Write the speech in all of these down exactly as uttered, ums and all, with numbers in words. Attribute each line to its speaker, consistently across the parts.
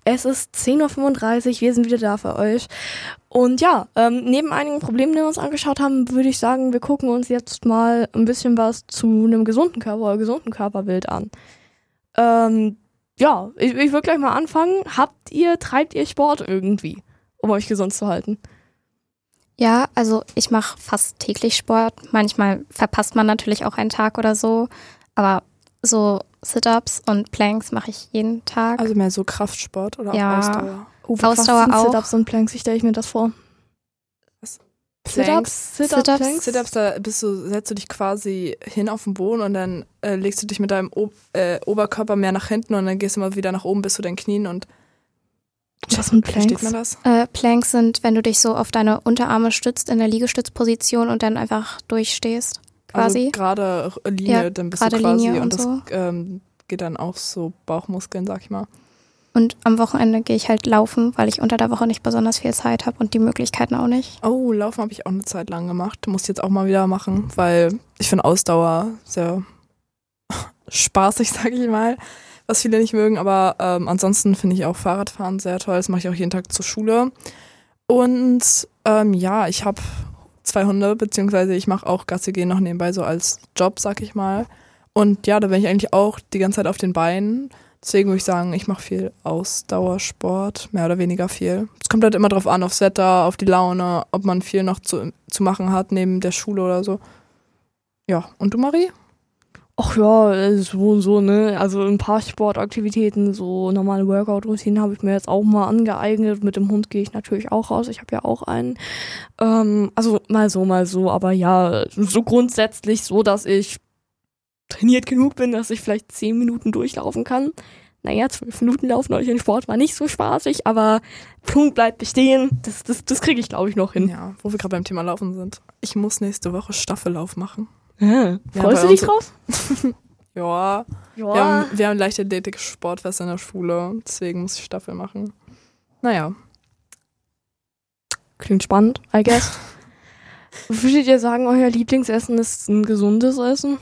Speaker 1: Es ist zehn Uhr fünfunddreißig, wir sind wieder da für euch. Und ja, ähm, neben einigen Problemen, die wir uns angeschaut haben, würde ich sagen, wir gucken uns jetzt mal ein bisschen was zu einem gesunden Körper oder gesunden Körperbild an. Ähm, ja, ich, ich würde gleich mal anfangen. Habt ihr, treibt ihr Sport irgendwie, um euch gesund zu halten?
Speaker 2: Ja, also ich mache fast täglich Sport. Manchmal verpasst man natürlich auch einen Tag oder so, aber so Sit-Ups und Planks mache ich jeden Tag.
Speaker 3: Also mehr so Kraftsport oder
Speaker 2: ja.
Speaker 3: auch Ausdauer?
Speaker 1: Oh,
Speaker 2: Ausdauer auch.
Speaker 1: Sit-Ups und Planks, wie stelle ich mir das vor?
Speaker 3: Was?
Speaker 1: Sit-Ups, Sit-Ups,
Speaker 2: Sit-Ups,
Speaker 1: Planks?
Speaker 3: Sit-Ups, da bist du, setzt du dich quasi hin auf den Boden und dann äh, legst du dich mit deinem o- äh, Oberkörper mehr nach hinten und dann gehst du mal wieder nach oben bis zu deinen Knien und
Speaker 1: Was sind
Speaker 3: versteht
Speaker 1: Planks?
Speaker 3: man das?
Speaker 2: Äh, Planks sind, wenn du dich so auf deine Unterarme stützt in der Liegestützposition und dann einfach durchstehst, quasi.
Speaker 3: Also gerade Linie,
Speaker 2: Ja,
Speaker 3: dann bist du
Speaker 2: gerade
Speaker 3: quasi
Speaker 2: Linie
Speaker 3: und
Speaker 2: und
Speaker 3: das
Speaker 2: so.
Speaker 3: ähm, geht dann auf so Bauchmuskeln, sag ich mal.
Speaker 2: Und am Wochenende gehe ich halt laufen, weil ich unter der Woche nicht besonders viel Zeit habe und die Möglichkeiten auch nicht.
Speaker 3: Oh, Laufen habe ich auch eine Zeit lang gemacht. Muss ich jetzt auch mal wieder machen, weil ich finde Ausdauer sehr spaßig, sag ich mal, was viele nicht mögen. Aber ähm, ansonsten finde ich auch Fahrradfahren sehr toll. Das mache ich auch jeden Tag zur Schule. Und ähm, ja, ich habe zwei Hunde, beziehungsweise ich mache auch Gassi gehen noch nebenbei so als Job, sag ich mal. Und ja, da bin ich eigentlich auch die ganze Zeit auf den Beinen. Deswegen würde ich sagen, ich mache viel Ausdauersport, mehr oder weniger viel. Es kommt halt immer drauf an, aufs Wetter, auf die Laune, ob man viel noch zu, zu machen hat neben der Schule oder so. Ja, und du, Marie?
Speaker 1: Ach ja, so und so, ne? Also ein paar Sportaktivitäten, so normale Workout-Routinen habe ich mir jetzt auch mal angeeignet. Mit dem Hund gehe ich natürlich auch raus. Ich habe ja auch einen. Ähm, also mal so, mal so. Aber ja, so grundsätzlich so, dass ich trainiert genug bin, dass ich vielleicht zehn Minuten durchlaufen kann. Naja, zwölf Minuten laufen euch in Sport war nicht so spaßig, aber Punkt bleibt bestehen. Das, das, das kriege ich, glaube ich, noch hin.
Speaker 3: Ja, wo wir gerade beim Thema Laufen sind. Ich muss nächste Woche Staffellauf machen.
Speaker 1: Ja,
Speaker 3: Ja,
Speaker 1: freust
Speaker 3: bei
Speaker 1: du dich
Speaker 3: uns-
Speaker 1: drauf?
Speaker 3: Ja,
Speaker 1: Ja.
Speaker 3: wir haben, wir haben Leichtathletik-Sportfest in der Schule, deswegen muss ich Staffel machen. Naja.
Speaker 1: Klingt spannend, I guess. Würdet ihr sagen, euer Lieblingsessen ist ein gesundes Essen?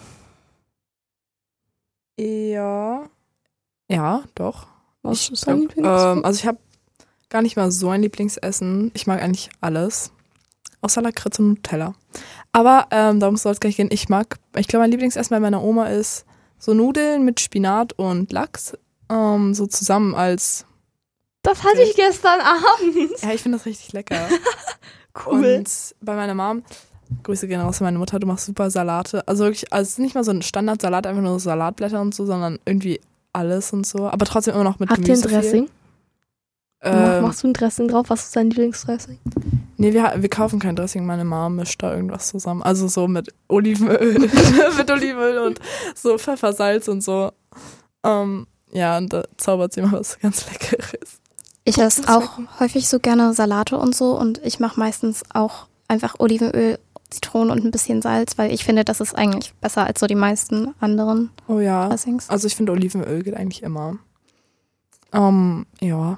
Speaker 3: Ja. Ja, doch.
Speaker 1: Was
Speaker 3: Ich
Speaker 1: ist dein
Speaker 3: glaub,
Speaker 1: Lieblingsessen?
Speaker 3: ähm, also ich habe gar nicht mal so ein Lieblingsessen. Ich mag eigentlich alles. Außer Lakritz und Nutella. Aber ähm, darum soll es gar nicht gehen. Ich mag, ich glaube, mein Lieblingsessen bei meiner Oma ist so Nudeln mit Spinat und Lachs. Ähm, so zusammen als...
Speaker 1: Das hatte ich gestern Abend.
Speaker 3: Ja, ich finde das richtig lecker.
Speaker 1: Cool.
Speaker 3: Und bei meiner Mom, Grüße gehen raus an meine Mutter, du machst super Salate. Also wirklich, also es ist nicht mal so ein Standardsalat, einfach nur so Salatblätter und so, sondern irgendwie alles und so. Aber trotzdem immer noch mit
Speaker 1: Habt ihr ein
Speaker 3: Gemüse. viel.
Speaker 1: Dressing?
Speaker 3: Ähm,
Speaker 1: Machst du ein Dressing drauf? Was ist dein Lieblingsdressing?
Speaker 3: Nee, wir, wir kaufen kein Dressing. Meine Mom mischt da irgendwas zusammen. Also so mit Olivenöl, mit Olivenöl und so Pfeffer, Salz und so. Ähm, ja, und da zaubert sie mal was ganz Leckeres.
Speaker 2: Ich esse
Speaker 3: Das
Speaker 2: auch
Speaker 3: schmecken.
Speaker 2: häufig so gerne Salate und so und ich mache meistens auch einfach Olivenöl, Zitrone und ein bisschen Salz, weil ich finde, das ist eigentlich besser als so die meisten anderen
Speaker 3: Oh ja.
Speaker 2: Dressings.
Speaker 3: Also ich finde Olivenöl geht eigentlich immer. Ähm, ja.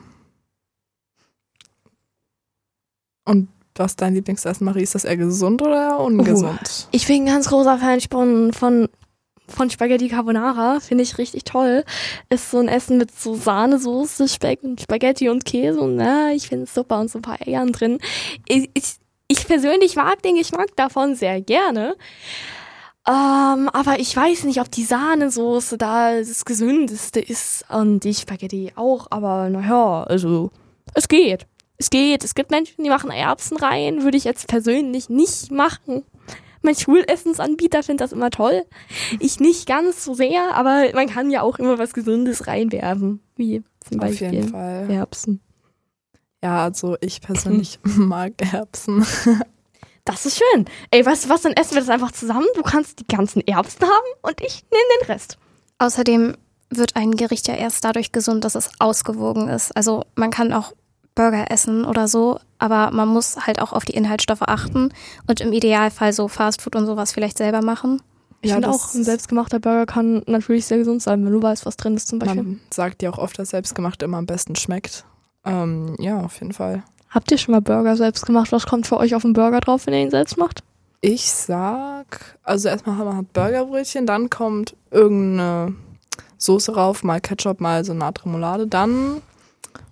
Speaker 3: Und was ist dein Lieblingsessen, Marie? Ist das eher gesund oder ungesund?
Speaker 1: Ich bin ein ganz großer Fan von, von, von Spaghetti Carbonara. Finde ich richtig toll. Ist so ein Essen mit so Sahnesoße, Speck und Spaghetti und Käse. Und na, ich finde es super und so ein paar Eiern drin. Ich, ich, ich persönlich mag den Geschmack davon sehr gerne. Ähm, aber ich weiß nicht, ob die Sahnesoße da das Gesündeste ist. Und die Spaghetti auch. Aber naja, also es geht. Es geht. Es gibt Menschen, die machen Erbsen rein. Würde ich jetzt persönlich nicht machen. Mein Schulessensanbieter findet das immer toll. Ich nicht ganz so sehr, aber man kann ja auch immer was Gesundes reinwerfen. Wie zum
Speaker 3: Auf
Speaker 1: Beispiel
Speaker 3: jeden Fall.
Speaker 1: Erbsen.
Speaker 3: Ja, also ich persönlich mag Erbsen.
Speaker 1: Das ist schön. Ey, weißt du was, dann essen wir das einfach zusammen. Du kannst die ganzen Erbsen haben und ich nehme den Rest.
Speaker 2: Außerdem wird ein Gericht ja erst dadurch gesund, dass es ausgewogen ist. Also man kann auch Burger essen oder so, aber man muss halt auch auf die Inhaltsstoffe achten und im Idealfall so Fastfood und sowas vielleicht selber machen.
Speaker 1: Ich
Speaker 3: Ja,
Speaker 1: finde
Speaker 3: das-
Speaker 1: auch, ein selbstgemachter Burger kann natürlich sehr gesund sein, wenn du weißt, was drin ist zum Beispiel.
Speaker 3: Man sagt ja auch oft, dass selbstgemacht immer am besten schmeckt. Ähm, ja, auf jeden Fall.
Speaker 1: Habt ihr schon mal Burger selbst gemacht? Was kommt für euch auf den Burger drauf, wenn ihr ihn selbst macht?
Speaker 3: Ich sag, also erstmal haben wir halt Burgerbrötchen, dann kommt irgendeine Soße rauf, mal Ketchup, mal so eine Art Remoulade. Dann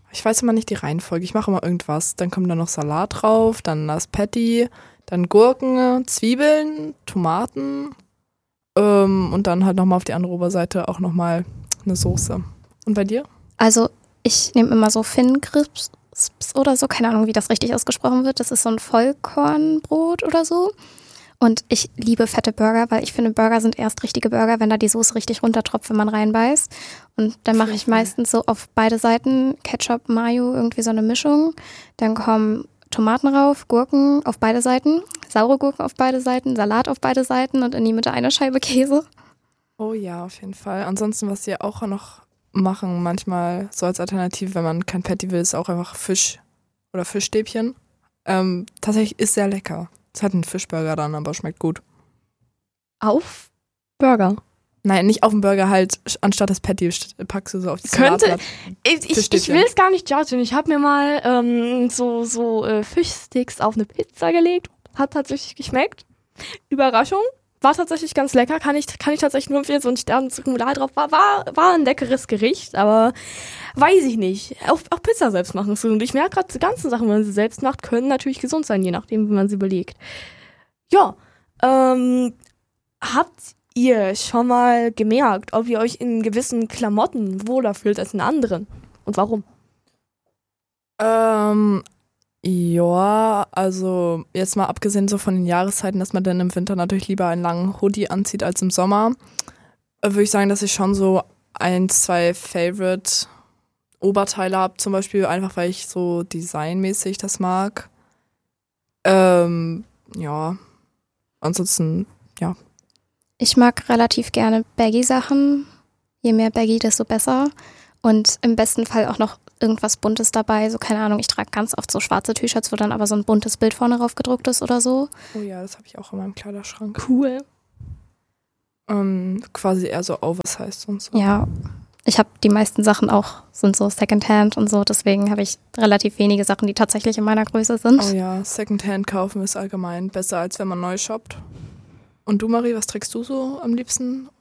Speaker 3: ich weiß immer nicht die Reihenfolge. Ich mache immer irgendwas. Dann kommt da noch Salat drauf, dann das Patty, dann Gurken, Zwiebeln, Tomaten ähm, und dann halt nochmal auf die andere Oberseite auch nochmal eine Soße. Und bei dir?
Speaker 2: Also ich nehme immer so Finn-Crisps oder so, keine Ahnung, wie das richtig ausgesprochen wird. Das ist so ein Vollkornbrot oder so. Und ich liebe fette Burger, weil ich finde, Burger sind erst richtige Burger, wenn da die Soße richtig runtertropft, wenn man reinbeißt. Und dann mache ich meistens so auf beide Seiten Ketchup, Mayo, irgendwie so eine Mischung. Dann kommen Tomaten rauf, Gurken auf beide Seiten, saure Gurken auf beide Seiten, Salat auf beide Seiten und in die Mitte eine Scheibe Käse.
Speaker 3: Oh ja, auf jeden Fall. Ansonsten, was wir auch noch machen, manchmal so als Alternative, wenn man kein Patty will, ist auch einfach Fisch oder Fischstäbchen. Ähm, tatsächlich ist sehr lecker. Es hat einen Fischburger dann, aber schmeckt gut.
Speaker 1: Auf Burger?
Speaker 3: Nein, nicht auf dem Burger, halt anstatt das Patty packst du so auf die
Speaker 1: Könnte,
Speaker 3: Salatblatt.
Speaker 1: ich, ich, ich will es gar nicht judgen. Ich habe mir mal ähm, so, so äh, Fischsticks auf eine Pizza gelegt. Hat tatsächlich geschmeckt. Überraschung. War tatsächlich ganz lecker. Kann ich, kann ich tatsächlich nur empfehlen. So ein Sternenzuckermodal drauf. War, war, war ein leckeres Gericht, aber weiß ich nicht. Auch, auch Pizza selbst machen. Und ich merke gerade, die ganzen Sachen, wenn man sie selbst macht, können natürlich gesund sein, je nachdem, wie man sie belegt. Ja, ähm, habt ihr schon mal gemerkt, ob ihr euch in gewissen Klamotten wohler fühlt als in anderen? Und warum?
Speaker 3: Ähm, ja, also jetzt mal abgesehen so von den Jahreszeiten, dass man dann im Winter natürlich lieber einen langen Hoodie anzieht als im Sommer, äh, würde ich sagen, dass ich schon so ein, zwei Favorite Oberteile habe, zum Beispiel einfach, weil ich so designmäßig das mag. Ähm, ja, ansonsten, ja.
Speaker 2: Ich mag relativ gerne Baggy-Sachen. Je mehr Baggy, desto besser. Und im besten Fall auch noch irgendwas Buntes dabei. So, keine Ahnung, ich trage ganz oft so schwarze T-Shirts, wo dann aber so ein buntes Bild vorne drauf gedruckt ist oder so.
Speaker 3: Oh ja, das habe ich auch in meinem Kleiderschrank.
Speaker 1: Cool.
Speaker 3: Ähm, quasi eher so oversized und so.
Speaker 2: Ja, ich habe die meisten Sachen auch, sind so Secondhand und so. Deswegen habe ich relativ wenige Sachen, die tatsächlich in meiner Größe sind.
Speaker 3: Oh ja, Secondhand kaufen ist allgemein besser, als wenn man neu shoppt. Und du, Marie, was trägst du so am liebsten?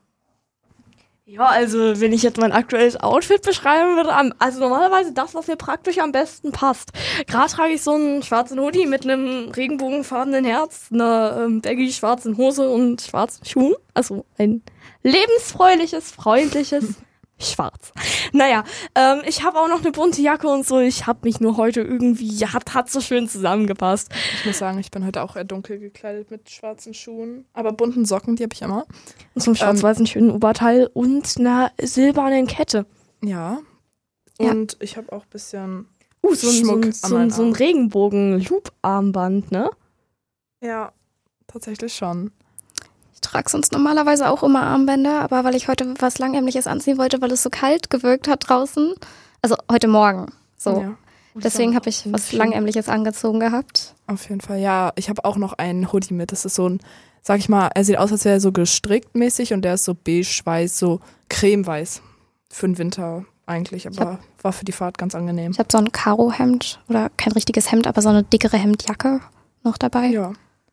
Speaker 1: Ja, also wenn ich jetzt mein aktuelles Outfit beschreiben würde, also normalerweise das, was mir praktisch am besten passt. Gerade trage ich so einen schwarzen Hoodie mit einem regenbogenfarbenen Herz, einer ähm, baggy schwarzen Hose und schwarzen Schuhen. Also ein lebensfreuliches, freundliches Schwarz. Naja, ähm, ich habe auch noch eine bunte Jacke und so. Ich habe mich nur heute irgendwie, hat, hat so schön zusammengepasst.
Speaker 3: Ich muss sagen, ich bin heute auch eher dunkel gekleidet mit schwarzen Schuhen. Aber bunten Socken, die habe ich immer.
Speaker 1: Und so einem schwarz-weißen ähm, schönen Oberteil und einer silbernen Kette.
Speaker 3: Ja. Und ja. Ich habe auch ein bisschen
Speaker 1: uh, so
Speaker 3: Schmuck
Speaker 1: ein, so, so, ein, so ein Regenbogen-Loop-Armband, ne?
Speaker 3: Ja, tatsächlich schon.
Speaker 2: Ich trage sonst normalerweise auch immer Armbänder, aber weil ich heute was Langärmliches anziehen wollte, weil es so kalt gewirkt hat draußen. Also heute Morgen. So. Ja. Deswegen habe ich was Langärmliches angezogen gehabt.
Speaker 3: Auf jeden Fall, ja. Ich habe auch noch einen Hoodie mit. Das ist so ein, sag ich mal, er sieht aus, als wäre er so gestrickt mäßig und der ist so beige-weiß, so cremeweiß. Für den Winter eigentlich, aber hab, war für die Fahrt ganz angenehm.
Speaker 2: Ich habe so ein Karo-Hemd oder kein richtiges Hemd, aber so eine dickere Hemdjacke noch dabei.
Speaker 3: Ja.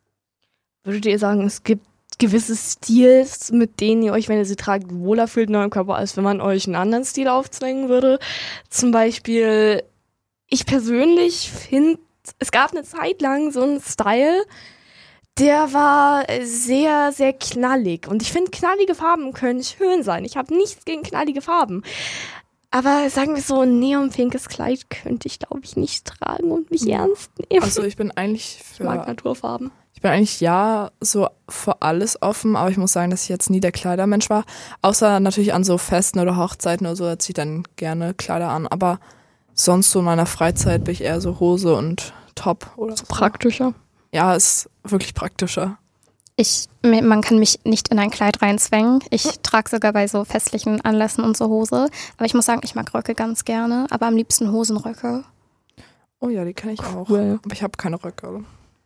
Speaker 1: Würdet ihr sagen, es gibt gewisse Stils, mit denen ihr euch, wenn ihr sie tragt, wohler fühlt in eurem Körper, als wenn man euch einen anderen Stil aufzwängen würde? Zum Beispiel, ich persönlich finde, es gab eine Zeit lang so einen Style, der war sehr, sehr knallig. Und ich finde, knallige Farben können schön sein. Ich habe nichts gegen knallige Farben. Aber sagen wir so, ein neonpinkes Kleid könnte ich, glaube ich, nicht tragen und mich ja. ernst nehmen.
Speaker 3: Also ich bin eigentlich für...
Speaker 1: Ich mag Naturfarben.
Speaker 3: Ich bin eigentlich ja so für alles offen, aber ich muss sagen, dass ich jetzt nie der Kleidermensch war. Außer natürlich an so Festen oder Hochzeiten oder so, da ziehe ich dann gerne Kleider an. Aber sonst so in meiner Freizeit bin ich eher so Hose und Top oder so.
Speaker 1: Praktischer.
Speaker 3: Ja, ist wirklich praktischer.
Speaker 2: Ich, man kann mich nicht in ein Kleid reinzwängen. Ich trage sogar bei so festlichen Anlässen und so Hose. Aber ich muss sagen, ich mag Röcke ganz gerne, aber am liebsten Hosenröcke.
Speaker 3: Oh ja, die kenne ich auch.
Speaker 1: Cool.
Speaker 3: Aber ich habe keine Röcke.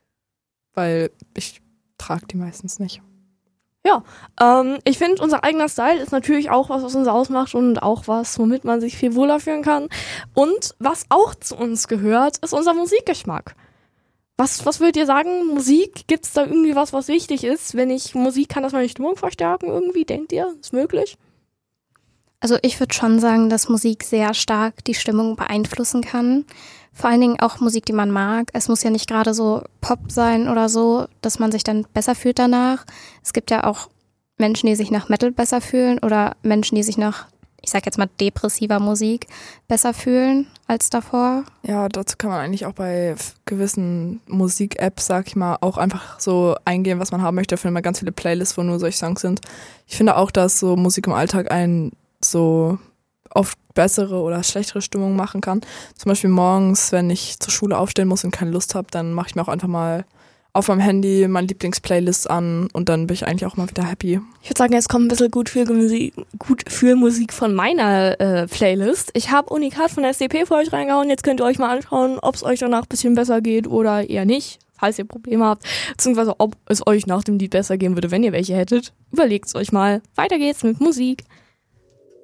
Speaker 3: Weil ich trage die meistens nicht.
Speaker 1: Ja, ähm, ich finde, unser eigener Style ist natürlich auch was, was uns ausmacht und auch was, womit man sich viel wohler fühlen kann. Und was auch zu uns gehört, ist unser Musikgeschmack. Was, was würdet ihr sagen, Musik, gibt es da irgendwie was, was wichtig ist? Wenn ich Musik kann, das meine Stimmung verstärken irgendwie, denkt ihr, ist möglich?
Speaker 2: Also ich würde schon sagen, dass Musik sehr stark die Stimmung beeinflussen kann. Vor allen Dingen auch Musik, die man mag. Es muss ja nicht gerade so Pop sein oder so, dass man sich dann besser fühlt danach. Es gibt ja auch Menschen, die sich nach Metal besser fühlen oder Menschen, die sich nach, ich sag jetzt mal, depressiver Musik besser fühlen als davor.
Speaker 3: Ja, dazu kann man eigentlich auch bei gewissen Musik-Apps, sag ich mal, auch einfach so eingeben, was man haben möchte. Da finden wir ganz viele Playlists, wo nur solche Songs sind. Ich finde auch, dass so Musik im Alltag einen so oft bessere oder schlechtere Stimmung machen kann. Zum Beispiel morgens, wenn ich zur Schule aufstehen muss und keine Lust habe, dann mache ich mir auch einfach mal auf meinem Handy meine Lieblingsplaylist an und dann bin ich eigentlich auch mal wieder happy.
Speaker 1: Ich würde sagen, jetzt kommt ein bisschen gut für Musik, gut für Musik von meiner äh, Playlist. Ich habe Unikat von S D P für euch reingehauen. Jetzt könnt ihr euch mal anschauen, ob es euch danach ein bisschen besser geht oder eher nicht, falls ihr Probleme habt. Beziehungsweise ob es euch nach dem Lied besser gehen würde, wenn ihr welche hättet. Überlegt es euch mal. Weiter geht's mit Musik.